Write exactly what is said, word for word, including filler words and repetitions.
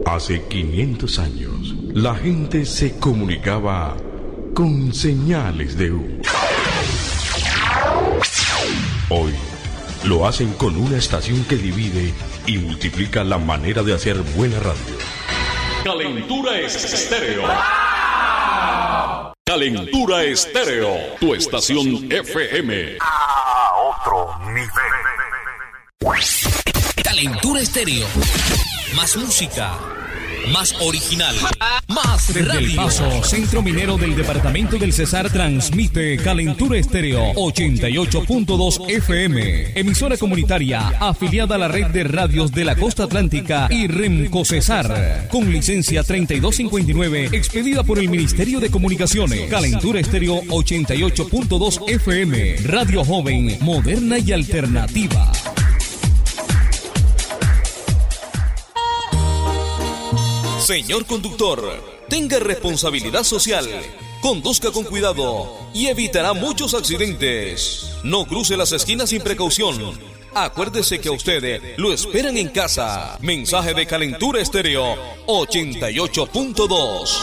Hace quinientos años, la gente se comunicaba con señales de humo. Hoy, lo hacen con una estación que divide y multiplica la manera de hacer buena radio. Calentura Estéreo. Calentura Estéreo, tu estación F M. A otro nivel. Calentura Estéreo. Más música. Más original. Más Desde radio. El Paso, Centro Minero del Departamento del Cesar, transmite Calentura Estéreo ochenta y ocho punto dos F M. Emisora comunitaria afiliada a la red de radios de la costa atlántica y Remco Cesar. Con licencia treinta y dos cincuenta y nueve, expedida por el Ministerio de Comunicaciones. Calentura Estéreo ochenta y ocho punto dos F M. Radio joven, moderna y alternativa. Señor conductor, tenga responsabilidad social, conduzca con cuidado y evitará muchos accidentes. No cruce las esquinas sin precaución. Acuérdese que a usted lo esperan en casa. Mensaje de Calentura Estéreo ochenta y ocho punto dos.